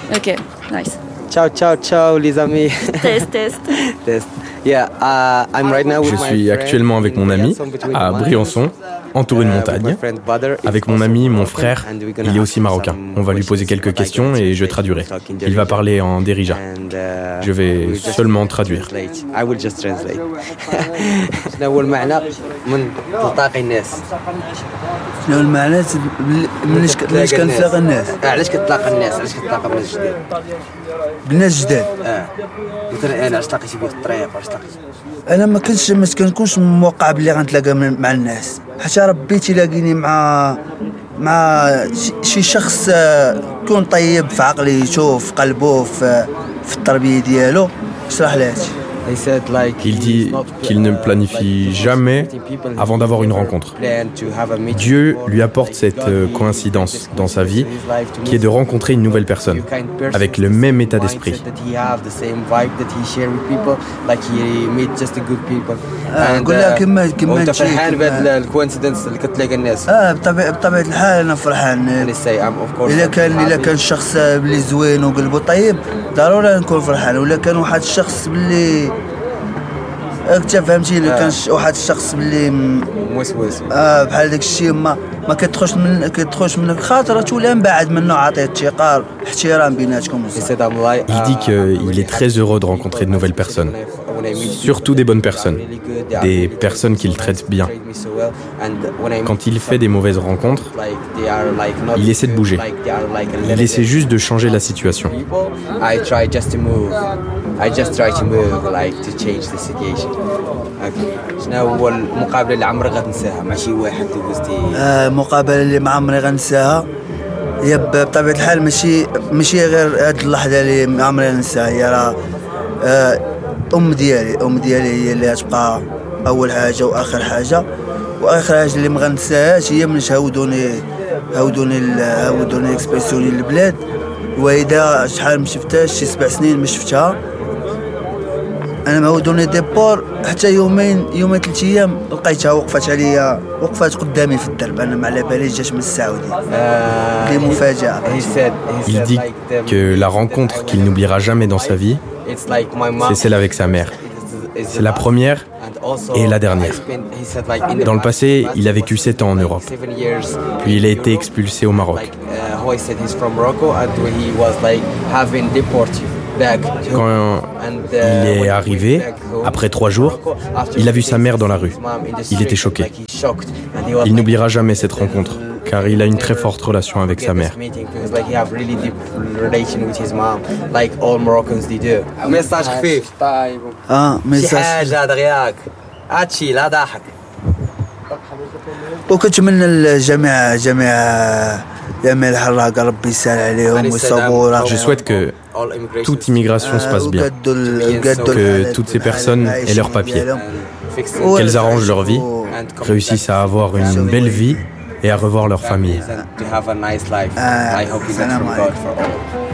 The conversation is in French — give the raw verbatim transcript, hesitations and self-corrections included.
Ok, nice. Ciao, ciao, ciao les amis. Test, test. Test. Yeah, uh, I'm right now with Je my suis friend actuellement avec mon ami à Briançon, entouré de montagnes. Avec mon ami, mon frère, il est aussi marocain. On va lui poser quelques questions et je traduirai. Il va parler en Derija. Je vais seulement traduire. I will just translate. شنو هو المعنى من تلتقي الناس؟ شنو المعنى مليش مليش كنتلاقى الناس؟ علاش كتلاقى الناس؟ علاش كتلاقى بناس جداد؟ بناس جداد. اه مثلا انا علاش تلاقيتي بيه في الطريق علاش تلاقيتي؟ انا ما كنتش ما كنكونش موقع بلي غنتلاقى مع الناس حتى ربي تيلاقيني مع مع شي شخص يكون طيب في عقلي يشوف قلبه في في التربيه ديالو اشرح لي هادشي. Il dit qu'il ne planifie jamais avant d'avoir une rencontre. Dieu lui apporte cette coïncidence dans sa vie qui est de rencontrer une nouvelle personne avec le même état d'esprit. نقول لها كما كما انت فرحان بهذا الكوينسيدنس اللي كتلاقى الناس؟ اه بطبيعه بطبيعه الحال انا فرحان. الا كان الا كان شخص بلي زوين وقلبه طيب ضروري نكون فرحان. ولا كان واحد الشخص بلي انت فهمتي الا كان واحد الشخص بلي موسوس اه بحال داك الشيء ما ما كتخرجش من كتخرج منك خاطر تولي من بعد منه عاطيه اتقار احترام بيناتكم. Il dit qu'il est très heureux de rencontrer de nouvelles personnes, surtout des bonnes personnes, des personnes qu'il traite bien. Quand il fait des mauvaises rencontres, il essaie de bouger. Il essaie juste de changer la situation. I just try to move like to change the situation. شنو هو المقابله اللي عمرك غتنساها مع شي واحد دوزتي؟ آه المقابله اللي ما عمري غنساها هي بطبيعه الحال ماشي ماشي غير هاد اللحظه اللي ما عمري غنساها. هي راه آه ام ديالي ام ديالي هي اللي غتبقى اول حاجه واخر حاجه. واخر حاجه اللي ما غنساهاش هي من هاودوني هاودوني هاودوني اكسبرسيوني للبلاد. الوالده شحال ما شفتهاش شي سبع سنين ما شفتها. انا ما ودوني ديبور حتى يومين يومين ثلاث ايام لقيتها وقفت عليا وقفت قدامي في الدرب. انا ما على باليش جات من السعوديه. دي مفاجاه. Il dit que la rencontre qu'il n'oubliera jamais dans sa vie, c'est celle avec sa mère. C'est la première et la dernière. Dans le passé, il a vécu sept ans en Europe. Puis il a été expulsé au Maroc. Quand il est arrivé, après trois jours, il a vu sa mère dans la rue. Il était choqué. Il n'oubliera jamais cette rencontre, car il a une très forte relation avec sa mère. ميساج خفيف. اه ميساج. حاجه دغياك هادشي لا ضحك. وكنتمنى الجميع جميع جميع الحراق ربي يسهل عليهم ويصبروا. Je souhaite que toute immigration se passe bien, que toutes ces personnes aient leurs papiers, qu'elles arrangent leur vie, réussissent à avoir une belle vie et à revoir leur famille. آه.